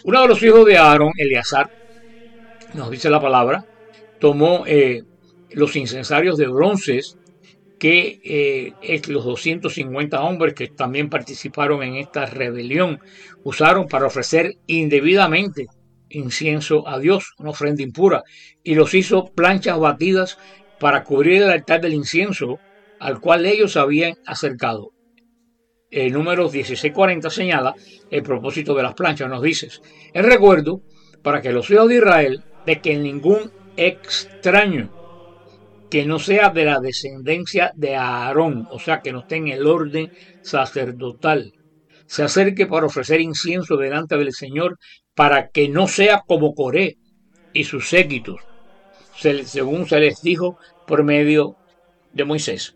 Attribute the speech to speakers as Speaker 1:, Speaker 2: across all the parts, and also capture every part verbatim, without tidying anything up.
Speaker 1: Uno de los hijos de Aarón, Eleazar, nos dice la palabra, tomó eh, los incensarios de bronces que eh, es los doscientos cincuenta hombres que también participaron en esta rebelión usaron para ofrecer indebidamente incienso a Dios, una ofrenda impura, y los hizo planchas batidas para cubrir el altar del incienso al cual ellos habían acercado. El número dieciséis cuarenta señala el propósito de las planchas, nos dice, el recuerdo para que los hijos de Israel de que ningún extraño que no sea de la descendencia de Aarón, o sea, que no esté en el orden sacerdotal, se acerque para ofrecer incienso delante del Señor, para que no sea como Coré y sus séquitos, según se les dijo por medio de Moisés.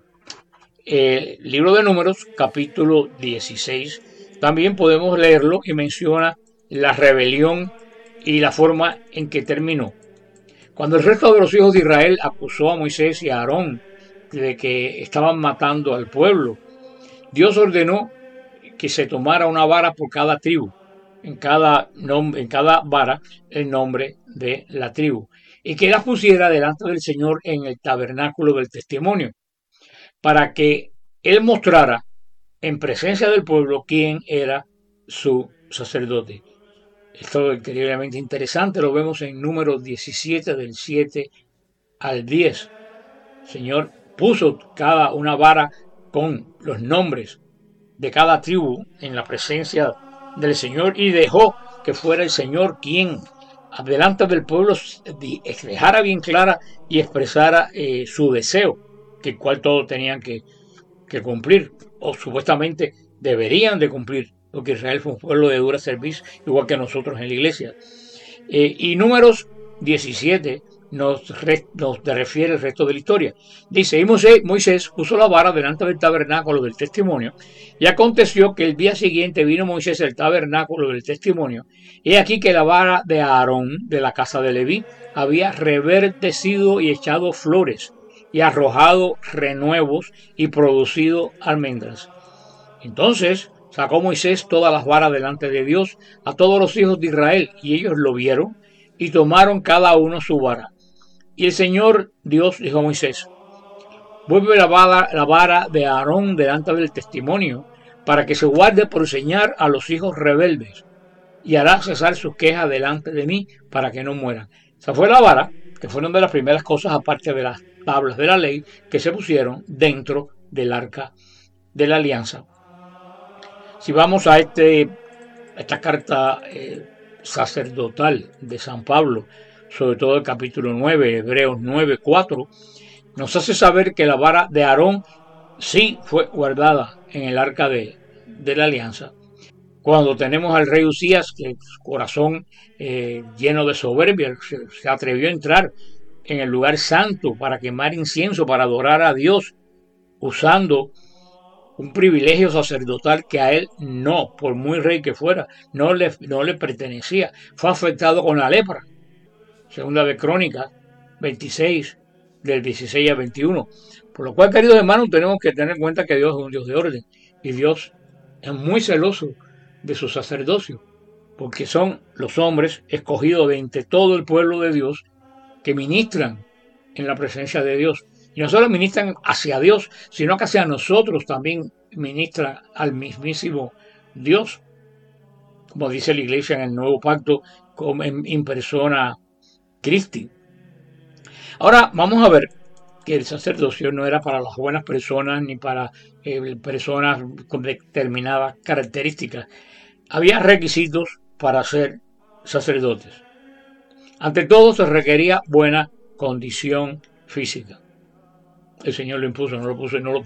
Speaker 1: El libro de Números, capítulo dieciséis, también podemos leerlo y menciona la rebelión y la forma en que terminó. Cuando el resto de los hijos de Israel acusó a Moisés y a Aarón de que estaban matando al pueblo, Dios ordenó que se tomara una vara por cada tribu, en cada, nombre, en cada vara el nombre de la tribu, y que las pusiera delante del Señor en el tabernáculo del testimonio, para que él mostrara en presencia del pueblo quién era su sacerdote. Esto es increíblemente interesante, lo vemos en Números diecisiete, del siete al diez. El Señor puso cada una vara con los nombres de cada tribu en la presencia del Señor y dejó que fuera el Señor quien, delante del pueblo, dejara bien clara y expresara eh, su deseo, que el cual todos tenían que, que cumplir, o supuestamente deberían de cumplir, porque Israel fue un pueblo de dura servicio, igual que nosotros en la iglesia. Eh, y Números diecisiete nos, re, nos refiere el resto de la historia. Dice, y Moisés, Moisés puso la vara delante del tabernáculo del testimonio, y aconteció que el día siguiente vino Moisés al tabernáculo del testimonio, y aquí que la vara de Aarón, de la casa de Leví, había reverdecido y echado flores, y arrojado renuevos, y producido almendras. Entonces sacó Moisés todas las varas delante de Dios a todos los hijos de Israel, y ellos lo vieron, y tomaron cada uno su vara. Y el Señor Dios dijo a Moisés, vuelve la vara, la vara de Aarón delante del testimonio, para que se guarde por señal a los hijos rebeldes, y hará cesar sus quejas delante de mí, para que no mueran. Esa fue la vara, que fueron de las primeras cosas, aparte de las tablas de la ley, que se pusieron dentro del arca de la alianza. Si vamos a este, esta carta eh, sacerdotal de San Pablo, sobre todo el capítulo nueve, Hebreos nueve, cuatro, nos hace saber que la vara de Aarón sí fue guardada en el arca de, de la alianza. Cuando tenemos al rey Usías, que su corazón eh, lleno de soberbia se, se atrevió a entrar en el lugar santo para quemar incienso, para adorar a Dios, usando un privilegio sacerdotal que a él no, por muy rey que fuera, no le, no le pertenecía. Fue afectado con la lepra. Segunda de Crónicas veintiséis, del dieciséis al veintiuno. Por lo cual, queridos hermanos, tenemos que tener en cuenta que Dios es un Dios de orden. Y Dios es muy celoso de su sacerdocio, porque son los hombres escogidos de entre todo el pueblo de Dios que ministran en la presencia de Dios. Y no solo ministran hacia Dios, sino que hacia nosotros también ministran al mismísimo Dios. Como dice la iglesia en el Nuevo Pacto, como en, en persona Christi. Ahora vamos a ver que el sacerdocio no era para las buenas personas ni para eh, personas con determinadas características. Había requisitos para ser sacerdotes. Ante todo se requería buena condición física. El Señor lo impuso, no lo puso, no lo